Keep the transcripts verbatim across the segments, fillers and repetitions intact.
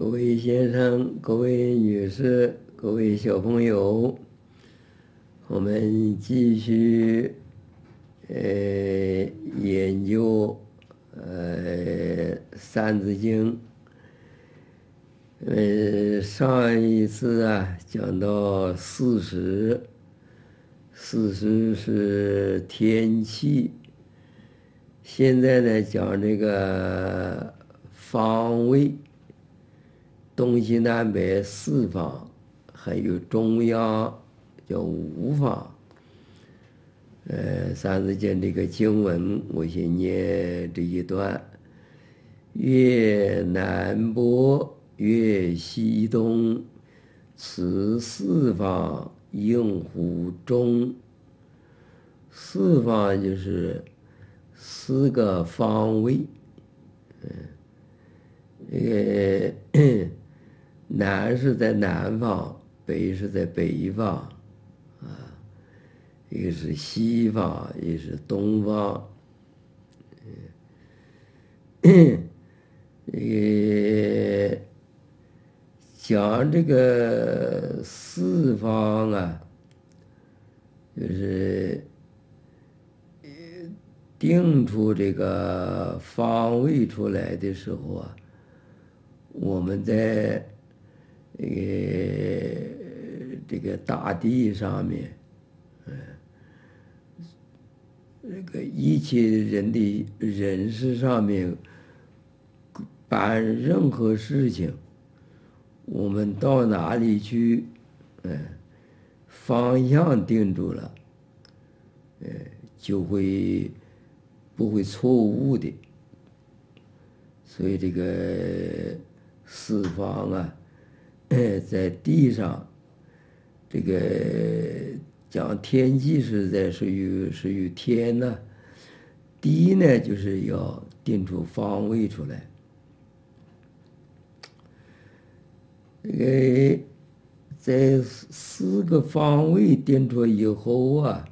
各位先生、各位女士、各位小朋友，我们继续呃研究呃《三字经》。呃，上一次啊讲到四时，四时是天气。现在呢讲这个方位，东西南北四方，还有中央叫五方。呃，《三字经》这个经文，我先念这一段：越南北，越西东，此四方应乎中。四方就是四个方位，嗯，呃，南是在南方，北是在北方，啊，一个是西方，一个是东方，嗯，呃，讲这个四方啊，就是定出这个方位出来的时候啊，我们在这个这个大地上面，嗯，这个一切人的人事上面办任何事情，我们到哪里去，嗯，方向定住了，嗯，就会不会错误的。所以这个四方啊，在地上，这个讲天气是在属于属于天呢，地呢就是要定出方位出来。这个在四个方位定出以后啊，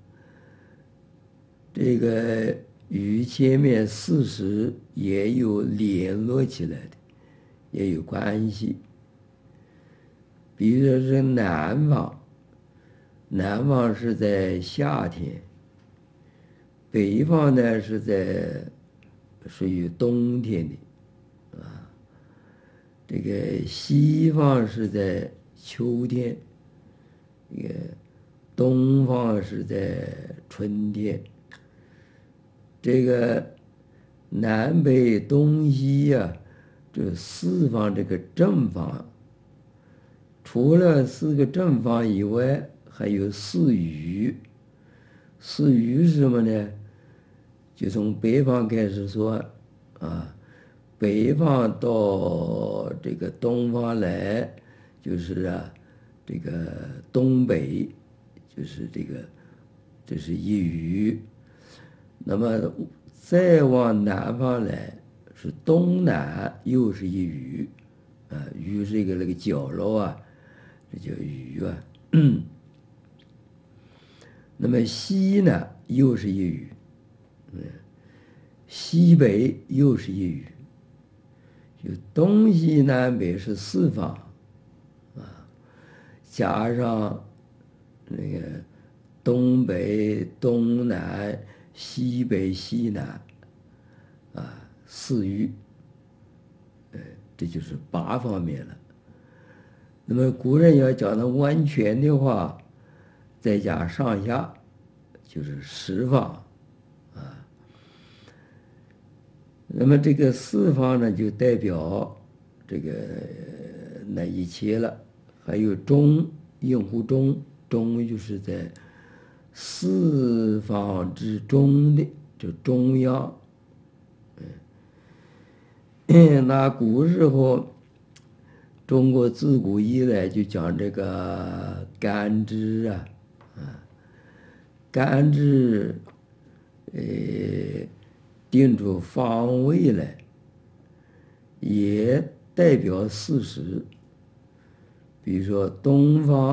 这个与前面四时也有联络起来的，也有关系。比如说是南方，南方是在夏天，北方呢是在属于冬天的，啊，这个西方是在秋天，这个东方是在春天。这个南北东西呀，这四方这个正方，除了四个正方以外，还有四隅。四隅是什么呢？就从北方开始说，啊，北方到这个东方来，就是啊，这个东北，就是这个，这是一隅。那么再往南方来，是东南，又是一隅，啊，隅是一个那个角落啊，这叫隅啊。那么西呢，又是一隅，嗯，西北又是一隅，就东西南北是四方，啊，加上那个东北、东南、西北、西南，啊，四隅，呃，这就是八方面了。那么古人要讲的完全的话，再加上下，就是十方，啊。那么这个四方呢，就代表这个那一切了。还有中，应乎中，中就是在四方之中的，就中央。嗯，那古时候，中国自古以来就讲这个干支啊，啊，干支，呃，定出方位来，也代表四时。比如说东方。